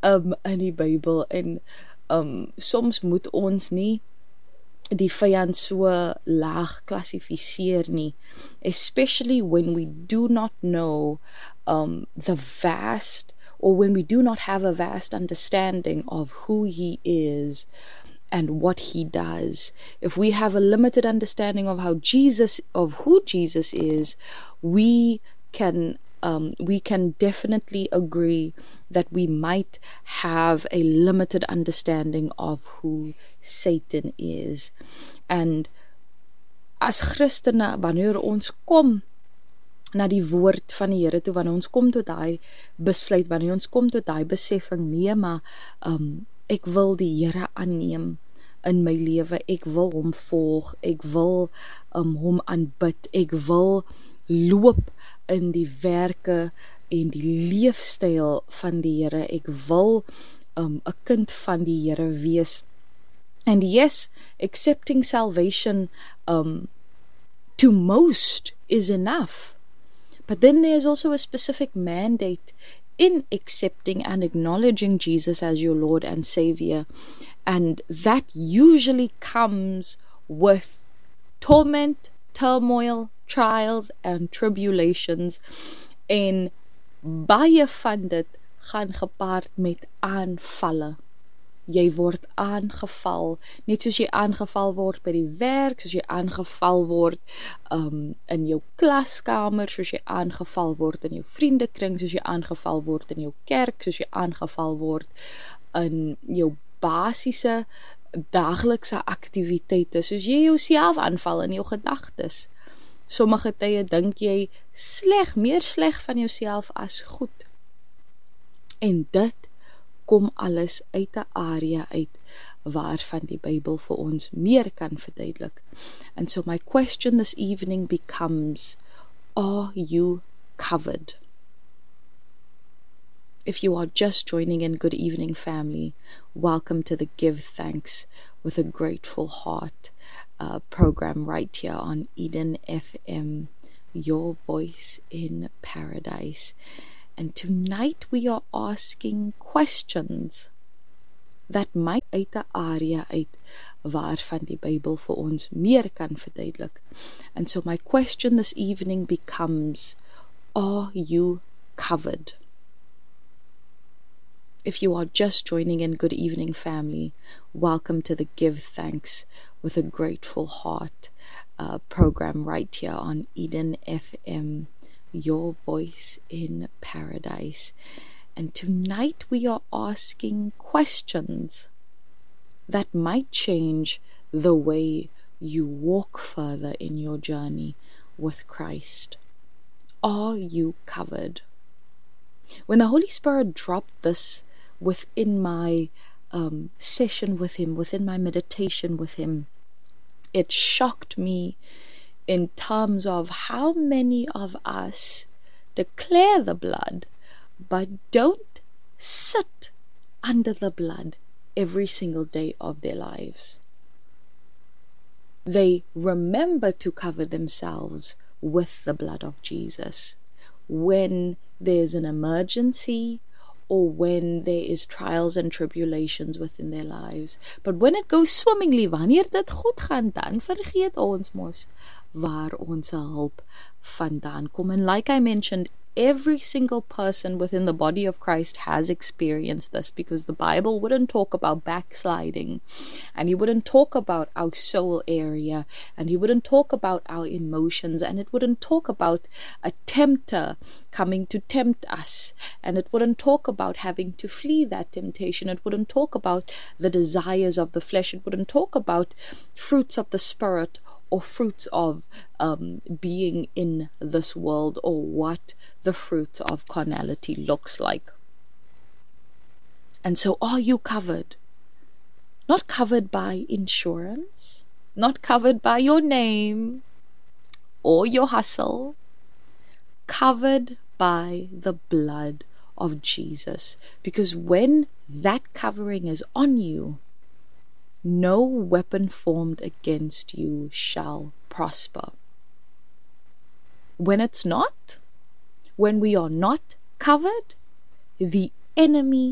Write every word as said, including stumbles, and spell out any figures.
um, in die Bybel. En um, soms moet ons nie die vyand so laag klassifiseer nie, especially when we do not know um, the vast, or when we do not have a vast understanding of who he is and what he does. If we have a limited understanding of how Jesus, of who Jesus is, we can um, we can definitely agree that we might have a limited understanding of who Satan is. And as Christene, wanneer ons kom na die woord van die Here toe, wanneer ons kom tot daai besluit, wanneer ons kom tot daai beseffing, nee, maar um, ek wil die Here aanneem in my lewe, ek wil hom volg, ek wil um, hom aanbid, ek wil loop in die werke en die leefstyl van die Here, ek wil um, 'n kind van die Here wees. And yes, accepting salvation um, to most is enough. But then there's also a specific mandate in accepting and acknowledging Jesus as your Lord and Savior. And that usually comes with torment, turmoil, trials and tribulations. En baie van dit gaan gepaard met aanvalle. Jy word aangeval, net soos jy aangeval word by die werk, soos jy aangeval word um, in jou klaskamer, soos jy aangeval word in jou vriendekring, soos jy aangeval word in jou kerk, soos jy aangeval word in jou basiese daaglikse aktiwiteite, soos jy jouself aanval in jou gedagtes. Sommige tye dink jy sleg, meer sleg van jouself as goed. En dit kom alles uit 'n area uit waarvan die Bybel vir ons meer kan verduidelik. And so my question this evening becomes, are you covered? If you are just joining in, good evening family. Welcome to the Give Thanks with a Grateful Heart uh, program right here on Eden F M, your voice in paradise. And tonight we are asking questions that might uit 'n area uit waarvan die Bybel vir ons meer kan verduidelik. And so my question this evening becomes, are you covered? If you are just joining in, good evening family. Welcome to the Give Thanks with a Grateful Heart uh, program right here on Eden F M, your voice in paradise. And tonight we are asking questions that might change the way you walk further in your journey with Christ. Are you covered? When the Holy Spirit dropped this within my um, session with Him, within my meditation with Him, it shocked me in terms of how many of us declare the blood but don't sit under the blood every single day of their lives. They remember to cover themselves with the blood of Jesus when there's an emergency or when there is trials and tribulations within their lives. But when it goes swimmingly, wanneer dit goed gaan, dan vergeet ons mos waar ons hulp vandaan kom. And like I mentioned, every single person within the body of Christ has experienced this, because the Bible wouldn't talk about backsliding, and He wouldn't talk about our soul area, and He wouldn't talk about our emotions, and it wouldn't talk about a tempter coming to tempt us, and it wouldn't talk about having to flee that temptation. It wouldn't talk about the desires of the flesh. It wouldn't talk about fruits of the Spirit or fruits of um, being in this world, or what the fruit of carnality looks like. And so are you covered? Not covered by insurance, not covered by your name or your hustle, covered by the blood of Jesus. Because when that covering is on you, no weapon formed against you shall prosper. When it's not, when we are not covered, the enemy